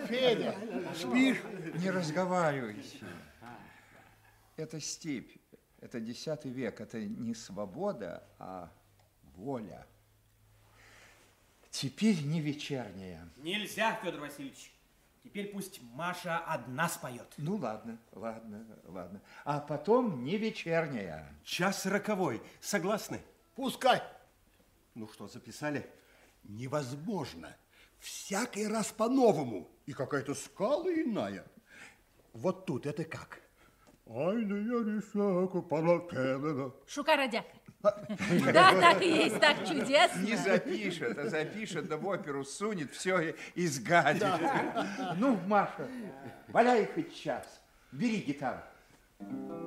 Федя, спишь? Не разговаривайте. Это степь, это 10 век, это не свобода, а воля. Теперь не вечерняя. Нельзя, Федор Васильевич. Теперь пусть Маша одна споет. Ну, ладно, ладно, ладно. А потом не вечерняя. Час роковой. Согласны? Пускай. Ну что, записали? Невозможно. Всякий раз по-новому. И какая-то скала иная. Вот тут это как? Шукародяка. Да, так и есть, так чудесно. Не запишет, а запишет, да в оперу сунет, все изгадит. Ну, Маша, валяй хоть час, бери гитару.